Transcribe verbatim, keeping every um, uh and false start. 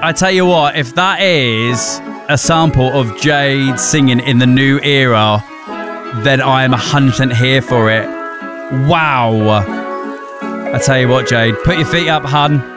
I tell you what, if that is a sample of Jade singing in the new era, then I am one hundred percent here for it. Wow. I tell you what, Jade, put your feet up, hun.